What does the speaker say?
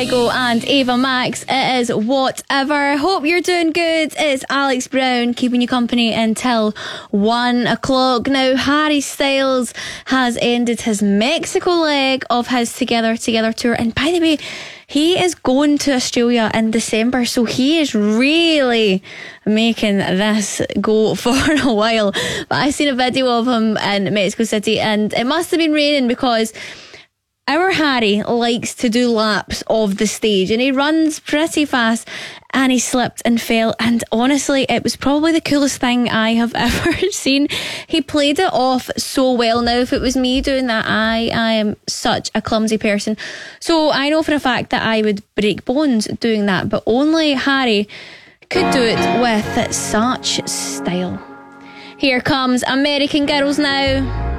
Kygo and Ava Max. It is Whatever. Hope you're doing good. It's Alex Brown keeping you company until 1 o'clock. Now, Harry Styles has ended his Mexico leg of his Together tour. And by the way, he is going to Australia in December, so he is really making this go for a while. But I seen a video of him in Mexico City, and it must have been raining because our Harry likes to do laps of the stage, and he runs pretty fast, and he slipped and fell, and honestly it was probably the coolest thing I have ever seen. He played it off so well. Now if it was me doing that, I am such a clumsy person, so I know for a fact that I would break bones doing that, but only Harry could do it with such style. Here comes American Girls now.